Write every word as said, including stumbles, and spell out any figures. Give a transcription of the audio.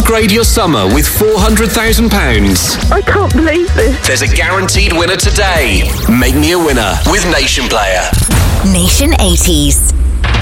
Upgrade your summer with four hundred thousand pounds. I can't believe this. There's a guaranteed winner today. Make me a winner with Nation Player. Nation eighties.